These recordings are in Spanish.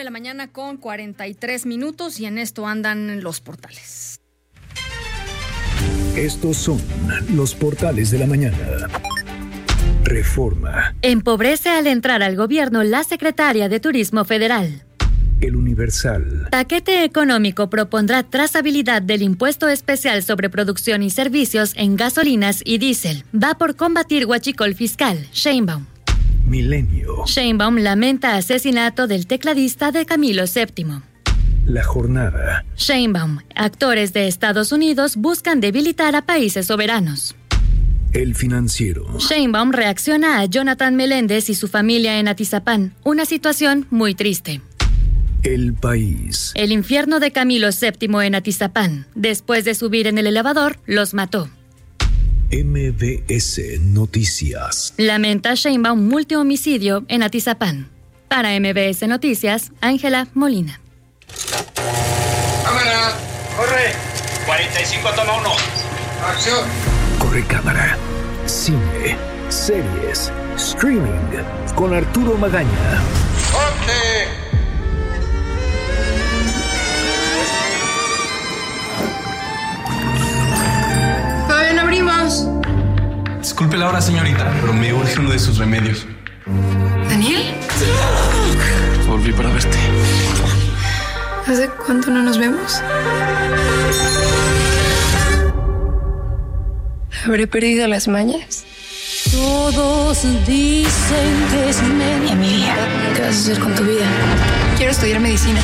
de la mañana con 43 minutos y en esto andan los portales. Estos son los portales de la mañana. Reforma. Empobrece al entrar al gobierno la secretaria de Turismo Federal. El Universal. Paquete económico propondrá trazabilidad del impuesto especial sobre producción y servicios en gasolinas y diésel. Va por combatir huachicol fiscal. Sheinbaum. Milenio. Sheinbaum lamenta asesinato del tecladista de Camilo VII. La Jornada. Sheinbaum. Actores de Estados Unidos buscan debilitar a países soberanos. El Financiero. Sheinbaum reacciona a Jonathan Meléndez y su familia en Atizapán. Una situación muy triste. El País. El infierno de Camilo VII en Atizapán. Después de subir en el elevador, los mató. MBS Noticias. Lamenta Sheinbaum multihomicidio en Atizapán. Para MBS Noticias, Ángela Molina. ¡Cámara! ¡Corre! 45, toma 1. ¡Acción! Corre cámara. Cine, series, streaming. Con Arturo Magaña. ¡Corte! Todavía no abrimos. Disculpe la hora, señorita, pero me urge uno de sus remedios. ¿Daniel? Volví para verte. ¿Hace cuánto no nos vemos? ¿Habré perdido las mañas? Todos dicen que es Emilia, ¿qué vas a hacer con tu vida? Quiero estudiar medicina.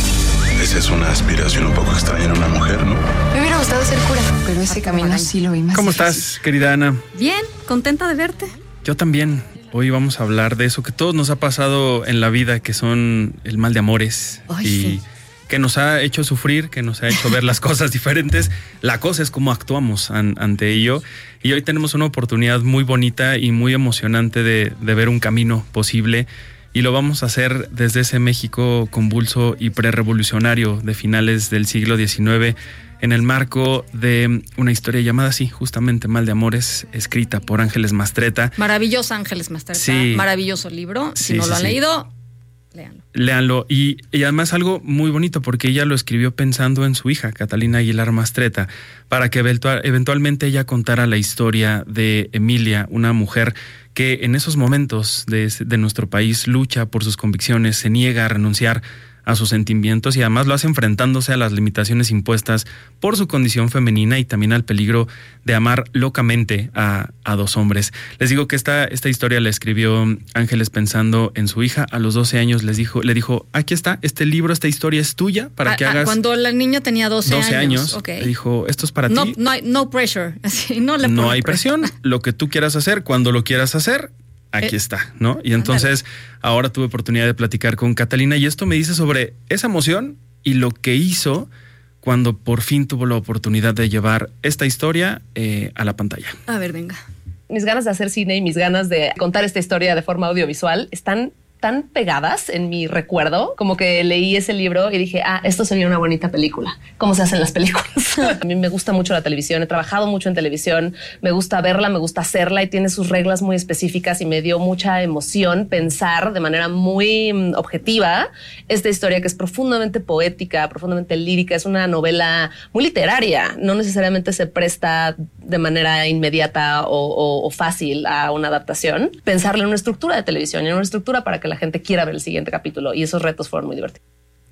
Esa es una aspiración un poco extraña en una mujer, ¿no? Me hubiera gustado ser cura, pero ese camino sí lo vi más ¿Cómo difícil. estás, querida Ana? Bien, contenta de verte. Yo también. Hoy vamos a hablar de eso que todos nos ha pasado en la vida, que son el mal de amores. Ay, y sí. que nos ha hecho sufrir, que nos ha hecho ver las cosas diferentes. La cosa es cómo actuamos ante ello. Y hoy tenemos una oportunidad muy bonita y muy emocionante de ver un camino posible. Y lo vamos a hacer desde ese México convulso y prerrevolucionario de finales del siglo XIX, en el marco de una historia llamada así, justamente Mal de Amores, escrita por Ángeles Mastretta. Maravillosa Ángeles Mastretta, Sí. Maravilloso libro. Si Sí, no lo sí, han sí. leído, léanlo. Léanlo. Y además algo muy bonito, porque ella lo escribió pensando en su hija, Catalina Aguilar Mastretta, para que eventualmente ella contara la historia de Emilia, una mujer que en esos momentos de nuestro país lucha por sus convicciones, se niega a renunciar a sus sentimientos y además lo hace enfrentándose a las limitaciones impuestas por su condición femenina y también al peligro de amar locamente a dos hombres. Les digo que esta historia la escribió Ángeles pensando en su hija. A los 12 años le dijo, aquí está, este libro, esta historia es tuya para que hagas... Cuando la niña tenía 12 años. Okay. Le dijo, esto es para no, ti. No pressure. Así, no hay presión. Lo que tú quieras hacer, cuando lo quieras hacer, aquí está, ¿no? Y entonces ahora tuve oportunidad de platicar con Catalina y esto me dice sobre esa emoción y lo que hizo cuando por fin tuvo la oportunidad de llevar esta historia a la pantalla. A ver, venga. Mis ganas de hacer cine y mis ganas de contar esta historia de forma audiovisual están tan pegadas en mi recuerdo, como que leí ese libro y dije, esto sería una bonita película. ¿Cómo se hacen las películas? A mí me gusta mucho la televisión, he trabajado mucho en televisión, me gusta verla, me gusta hacerla y tiene sus reglas muy específicas y me dio mucha emoción pensar de manera muy objetiva esta historia que es profundamente poética, profundamente lírica, es una novela muy literaria, no necesariamente se presta de manera inmediata o fácil a una adaptación. Pensarle en una estructura de televisión y en una estructura para que la gente quiera ver el siguiente capítulo y esos retos fueron muy divertidos.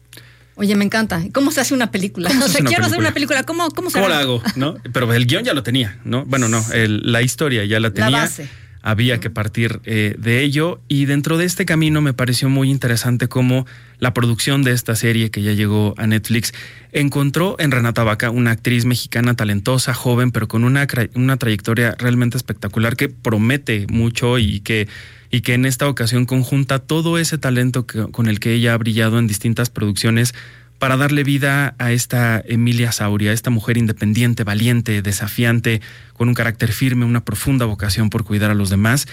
Oye, me encanta. ¿Cómo se hace una película? Quiero hacer una película. ¿Cómo la hago? ¿No? Pero el guión ya lo tenía, ¿no? Bueno, no, la historia ya la tenía. La base. Había que partir de ello y dentro de este camino me pareció muy interesante cómo la producción de esta serie que ya llegó a Netflix encontró en Renata Vaca, una actriz mexicana talentosa, joven, pero con una trayectoria realmente espectacular que promete mucho y que en esta ocasión conjunta todo ese talento con el que ella ha brillado en distintas producciones para darle vida a esta Emilia Sauria, esta mujer independiente, valiente, desafiante, con un carácter firme, una profunda vocación por cuidar a los demás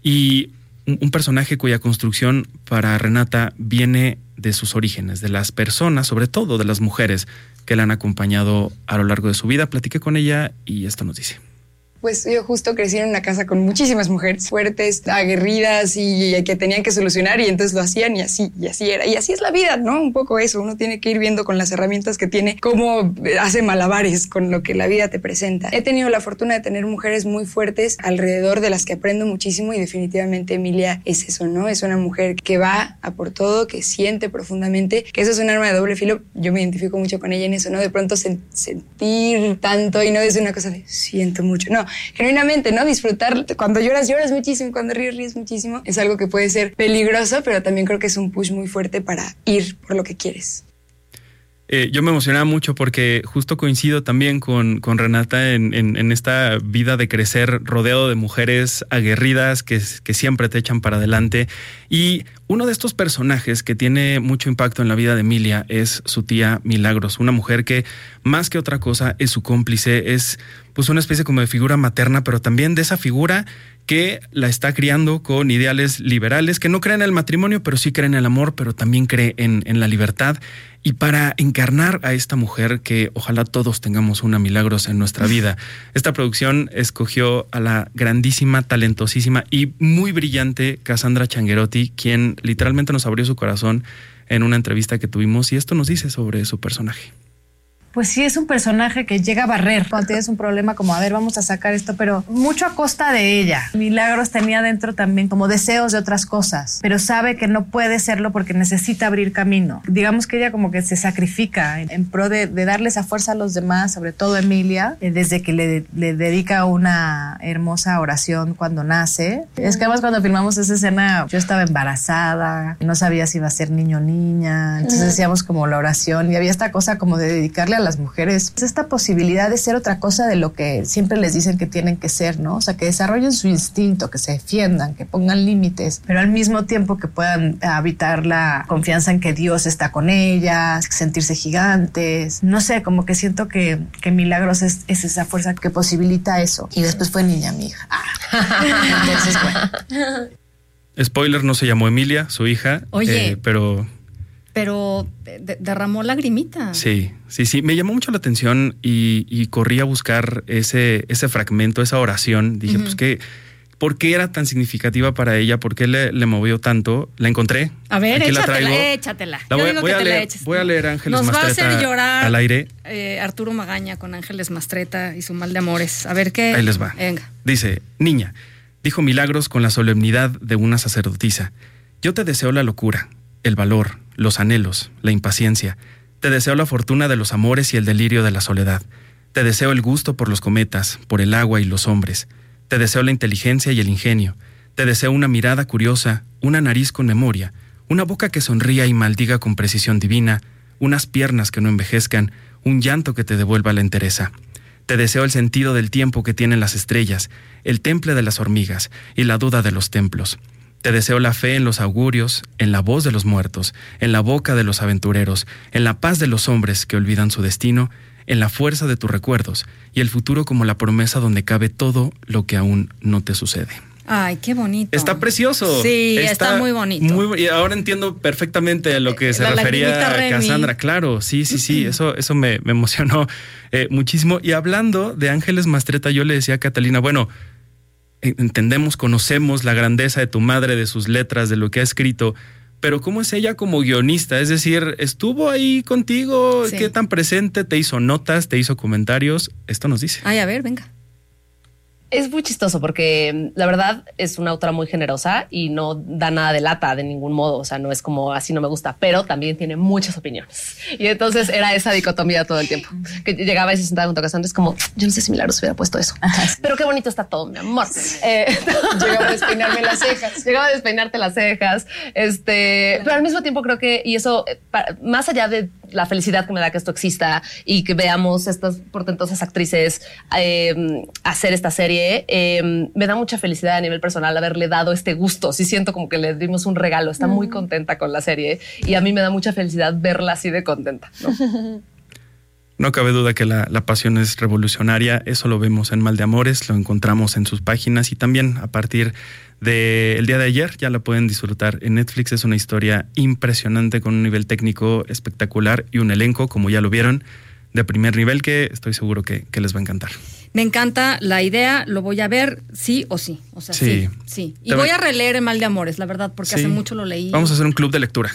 y un personaje cuya construcción para Renata viene de sus orígenes, de las personas, sobre todo de las mujeres que la han acompañado a lo largo de su vida. Platiqué con ella y esto nos dice. Pues yo justo crecí en una casa con muchísimas mujeres fuertes, aguerridas y que tenían que solucionar y entonces lo hacían y así era. Y así es la vida, ¿no? Un poco eso. Uno tiene que ir viendo con las herramientas que tiene cómo hace malabares con lo que la vida te presenta. He tenido la fortuna de tener mujeres muy fuertes alrededor de las que aprendo muchísimo y definitivamente Emilia es eso, ¿no? Es una mujer que va a por todo, que siente profundamente, que eso es un arma de doble filo. Yo me identifico mucho con ella en eso, ¿no? De pronto sentir tanto y no es una cosa de siento mucho, no. Genuinamente, ¿no? Disfrutar. Cuando lloras muchísimo, cuando ríes muchísimo. Es algo que puede ser peligroso, pero también creo que es un push muy fuerte para ir por lo que quieres. Yo me emocionaba mucho porque justo coincido también con Renata en esta vida de crecer rodeado de mujeres aguerridas que siempre te echan para adelante. Y uno de estos personajes que tiene mucho impacto en la vida de Emilia es su tía Milagros, una mujer que más que otra cosa es su cómplice, es pues una especie como de figura materna, pero también de esa figura que la está criando con ideales liberales, que no creen en el matrimonio, pero sí creen en el amor, pero también cree en la libertad. Y para encarnar a esta mujer, que ojalá todos tengamos una Milagros en nuestra vida, esta producción escogió a la grandísima, talentosísima y muy brillante Cassandra Changuerotti, quien literalmente nos abrió su corazón en una entrevista que tuvimos, y esto nos dice sobre su personaje. Pues sí, es un personaje que llega a barrer. Cuando tienes un problema como, a ver, vamos a sacar esto, pero mucho a costa de ella. Milagros tenía dentro también como deseos de otras cosas, pero sabe que no puede serlo porque necesita abrir camino. Digamos que ella como que se sacrifica en pro de darle esa fuerza a los demás, sobre todo a Emilia, desde que le dedica una hermosa oración cuando nace. Es que además cuando filmamos esa escena, yo estaba embarazada, no sabía si iba a ser niño o niña, entonces decíamos como la oración y había esta cosa como de dedicarle a las mujeres esta posibilidad de ser otra cosa de lo que siempre les dicen que tienen que ser, ¿no? O sea, que desarrollen su instinto, que se defiendan, que pongan límites, pero al mismo tiempo que puedan habitar la confianza en que Dios está con ellas, sentirse gigantes. No sé, como que siento que Milagros es esa fuerza que posibilita eso. Y después fue niña mi hija. Entonces, bueno. Spoiler, no se llamó Emilia, su hija. Oye, pero derramó lagrimita. Sí. Me llamó mucho la atención y corrí a buscar ese fragmento, esa oración. Dije, pues que, ¿por qué era tan significativa para ella? ¿Por qué le movió tanto? La encontré. A ver, aquí échatela. Voy a leer Ángeles Nos Mastreta va a hacer llorar al aire. Arturo Magaña con Ángeles Mastreta y su mal de amores. A ver qué. Ahí les va. Venga. Dice, niña, dijo Milagros con la solemnidad de una sacerdotisa, yo te deseo la locura, el valor, los anhelos, la impaciencia. Te deseo la fortuna de los amores y el delirio de la soledad. Te deseo el gusto por los cometas, por el agua y los hombres. Te deseo la inteligencia y el ingenio. Te deseo una mirada curiosa, una nariz con memoria, una boca que sonría y maldiga con precisión divina, unas piernas que no envejezcan, un llanto que te devuelva la entereza. Te deseo el sentido del tiempo que tienen las estrellas, el temple de las hormigas y la duda de los templos. Te deseo la fe en los augurios, en la voz de los muertos, en la boca de los aventureros, en la paz de los hombres que olvidan su destino, en la fuerza de tus recuerdos y el futuro como la promesa donde cabe todo lo que aún no te sucede. Ay, qué bonito. Está precioso. Sí, está muy bonito. Y ahora entiendo perfectamente a lo que se refería Cassandra. Claro, sí. Eso me emocionó muchísimo. Y hablando de Ángeles Mastreta, yo le decía a Catalina, bueno, entendemos, conocemos la grandeza de tu madre, de sus letras, de lo que ha escrito, pero ¿cómo es ella como guionista? Es decir, ¿estuvo ahí contigo? Sí. ¿Qué tan presente? ¿Te hizo notas? ¿Te hizo comentarios? Esto nos dice. Ay, a ver, venga. Es muy chistoso porque la verdad es una autora muy generosa y no da nada de lata de ningún modo. O sea, no es como así no me gusta, pero también tiene muchas opiniones. Y entonces era esa dicotomía todo el tiempo. Que llegaba y se sentaba junto a Cassandra. Es como, yo no sé si Milagros hubiera puesto eso. Pero qué bonito está todo, mi amor. Llegaba a despeinarme las cejas. Llegaba a despeinarte las cejas. Pero al mismo tiempo creo que, y eso, más allá de la felicidad que me da que esto exista y que veamos estas portentosas actrices hacer esta serie, me da mucha felicidad a nivel personal haberle dado este gusto. Sí siento como que le dimos un regalo. Está muy contenta con la serie y a mí me da mucha felicidad verla así de contenta, ¿no? No cabe duda que la pasión es revolucionaria. Eso lo vemos en Mal de Amores, lo encontramos en sus páginas y también a partir del día de ayer ya la pueden disfrutar en Netflix. Es una historia impresionante con un nivel técnico espectacular y un elenco, como ya lo vieron, de primer nivel que estoy seguro que les va a encantar. Me encanta la idea, lo voy a ver sí o sí. O sea, sí. Y voy a releer El Mal de Amores, la verdad, porque hace mucho lo leí. Vamos a hacer un club de lectura.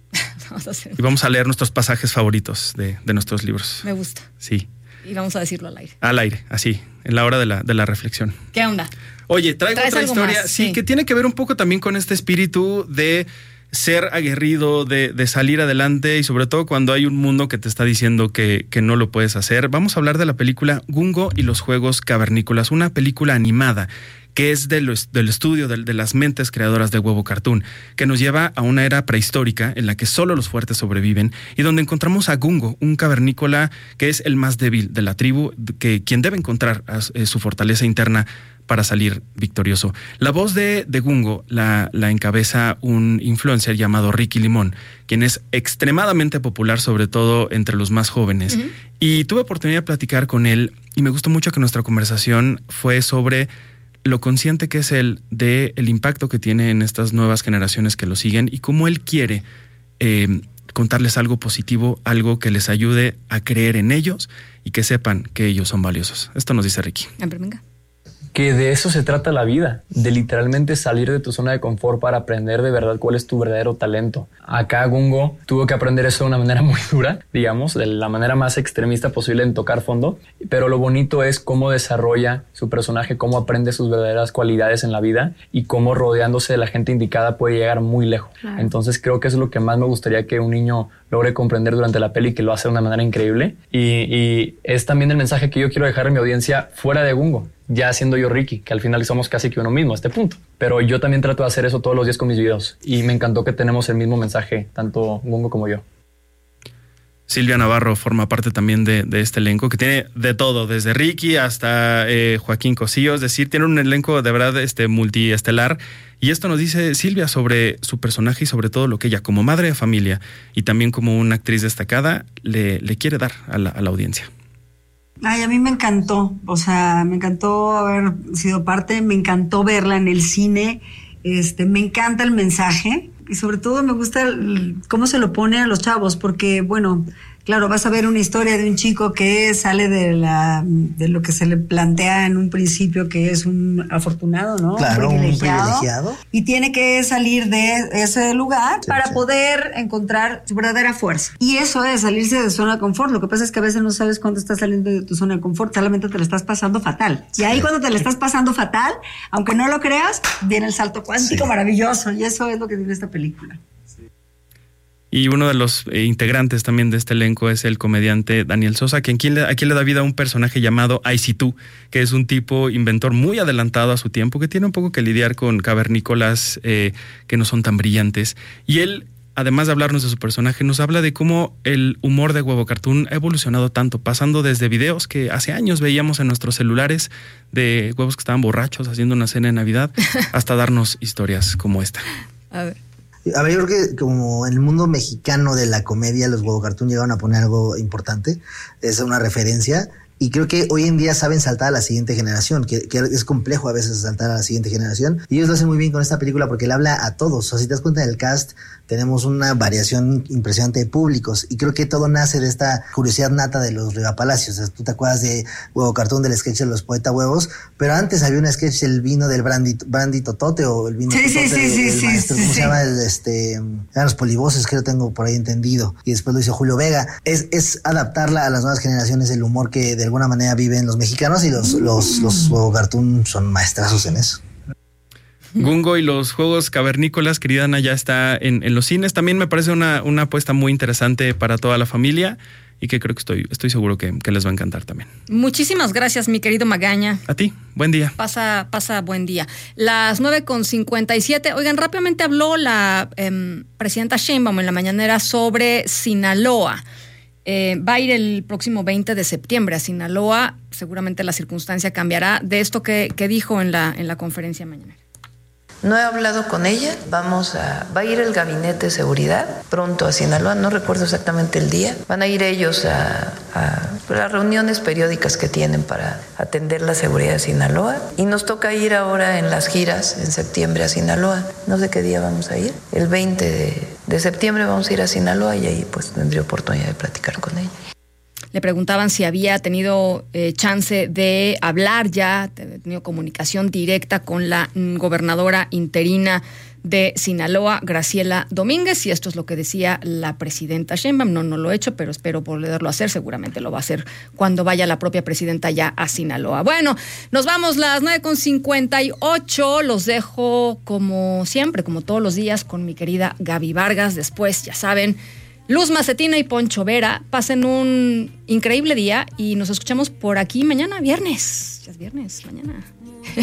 Y vamos a leer nuestros pasajes favoritos de nuestros libros. Me gusta. Sí. Y vamos a decirlo al aire. Al aire, así, en la hora de la reflexión. ¿Qué onda? Oye, traigo otra historia, más? Sí, que tiene que ver un poco también con este espíritu de ser aguerrido, de salir adelante y sobre todo cuando hay un mundo que te está diciendo que no lo puedes hacer. Vamos a hablar de la película Gungo y los Juegos Cavernícolas, una película animada que es del estudio de las mentes creadoras de Huevo Cartoon, que nos lleva a una era prehistórica en la que solo los fuertes sobreviven y donde encontramos a Gungo, un cavernícola que es el más débil de la tribu, quien debe encontrar su fortaleza interna para salir victorioso. La voz de Gungo la encabeza un influencer llamado Ricky Limón, quien es extremadamente popular, sobre todo entre los más jóvenes. Uh-huh. Y tuve oportunidad de platicar con él y me gustó mucho que nuestra conversación fue sobre lo consciente que es él de el impacto que tiene en estas nuevas generaciones que lo siguen y cómo él quiere contarles algo positivo, algo que les ayude a creer en ellos y que sepan que ellos son valiosos. Esto nos dice Ricky. Venga. Que de eso se trata la vida, de literalmente salir de tu zona de confort para aprender de verdad cuál es tu verdadero talento. Acá Gungo tuvo que aprender eso de una manera muy dura, digamos, de la manera más extremista posible en tocar fondo, pero lo bonito es cómo desarrolla su personaje, cómo aprende sus verdaderas cualidades en la vida y cómo rodeándose de la gente indicada puede llegar muy lejos. Claro. Entonces creo que eso es lo que más me gustaría que un niño logre comprender durante la peli, que lo hace de una manera increíble y es también el mensaje que yo quiero dejar a mi audiencia fuera de Gungo. Ya siendo yo Ricky, que al final somos casi que uno mismo a este punto. Pero yo también trato de hacer eso todos los días con mis videos. Y me encantó que tenemos el mismo mensaje, tanto Gungo como yo. Silvia Navarro forma parte también de este elenco, que tiene de todo, desde Ricky hasta Joaquín Cosío. Es decir, tiene un elenco de verdad multiestelar. Y esto nos dice Silvia sobre su personaje y sobre todo lo que ella, como madre de familia y también como una actriz destacada, le quiere dar a la audiencia. Ay, a mí me encantó, o sea, me encantó haber sido parte, me encantó verla en el cine, me encanta el mensaje y sobre todo me gusta cómo se lo pone a los chavos, porque bueno, claro, vas a ver una historia de un chico que sale de lo que se le plantea en un principio que es un afortunado, ¿no? Claro, un privilegiado. Y tiene que salir de ese lugar para poder encontrar su verdadera fuerza. Y eso es salirse de zona de confort. Lo que pasa es que a veces no sabes cuándo estás saliendo de tu zona de confort, solamente te la estás pasando fatal. Y ahí cuando te la estás pasando fatal, aunque no lo creas, viene el salto cuántico maravilloso. Y eso es lo que tiene esta película. Y uno de los integrantes también de este elenco es el comediante Daniel Sosa, a quien le da vida a un personaje llamado IC2, que es un tipo inventor muy adelantado a su tiempo, que tiene un poco que lidiar con cavernícolas que no son tan brillantes. Y él, además de hablarnos de su personaje, nos habla de cómo el humor de Huevo Cartoon ha evolucionado tanto, pasando desde videos que hace años veíamos en nuestros celulares de huevos que estaban borrachos haciendo una cena de Navidad, hasta darnos historias como esta. A ver, yo creo que como en el mundo mexicano de la comedia, los Huevo Cartoon llegaron a poner algo importante, es una referencia, y creo que hoy en día saben saltar a la siguiente generación, que es complejo a veces saltar a la siguiente generación, y ellos lo hacen muy bien con esta película porque le habla a todos. O sea, si te das cuenta del cast, tenemos una variación impresionante de públicos, y creo que todo nace de esta curiosidad nata de los Rivapalacios. O sea, tú te acuerdas de Huevo Cartoon, del sketch de los Poeta Huevos, pero antes había un sketch del vino del Brandy Totote, o el vino Totote del maestro, ¿cómo se llama? Eran los Polivoces, que lo tengo por ahí entendido, y después lo hizo Julio Vega. Es adaptarla a las nuevas generaciones, el humor que de alguna manera viven los mexicanos, y los Huevo Cartoon son maestrazos en eso. Gungo y los Juegos Cavernícolas, querida Ana, ya está en los cines. También me parece una apuesta muy interesante para toda la familia y que creo que estoy seguro que les va a encantar también. Muchísimas gracias, mi querido Magaña. A ti, buen día. Pasa buen día. Las 9:57. Oigan, rápidamente habló la presidenta Sheinbaum en la mañanera sobre Sinaloa. Va a ir el próximo 20 de septiembre a Sinaloa. Seguramente la circunstancia cambiará. De esto que dijo en la conferencia mañanera. No he hablado con ella, va a ir el gabinete de seguridad pronto a Sinaloa, no recuerdo exactamente el día. Van a ir ellos a las reuniones periódicas que tienen para atender la seguridad de Sinaloa. Y nos toca ir ahora en las giras en septiembre a Sinaloa. No sé qué día vamos a ir. El 20 de septiembre vamos a ir a Sinaloa y ahí pues tendré oportunidad de platicar con ella. Le preguntaban si había tenido chance de hablar ya, tenido comunicación directa con la gobernadora interina de Sinaloa, Graciela Domínguez, y esto es lo que decía la presidenta Sheinbaum. No lo he hecho, pero espero poderlo hacer. Seguramente lo va a hacer cuando vaya la propia presidenta ya a Sinaloa. Bueno, nos vamos las 9:58. Los dejo como siempre, como todos los días, con mi querida Gaby Vargas. Después, ya saben, Luz Macetina y Poncho Vera. Pasen un increíble día y nos escuchamos por aquí mañana, viernes. Ya es viernes, mañana.